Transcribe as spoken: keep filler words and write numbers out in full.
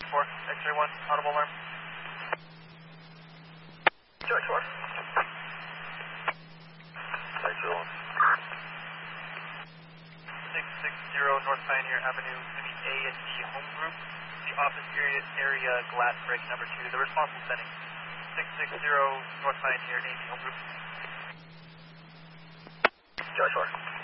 four, X-ray one, audible alarm. George four. X-ray one. six six zero North Pioneer Avenue, Unit A and B home group. The office area, area glass break number two. The responsible setting. six six zero North Pioneer A and B home group. George four.